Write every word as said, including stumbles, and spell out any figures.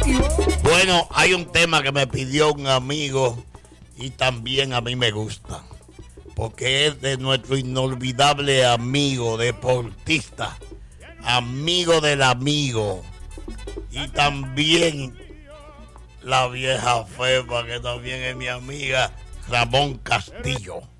Bueno, hay un tema que me pidió un amigo y también a mí me gusta, porque es de nuestro inolvidable amigo deportista, amigo del amigo, y también la vieja Fepa, que también es mi amiga, Ramón Castillo.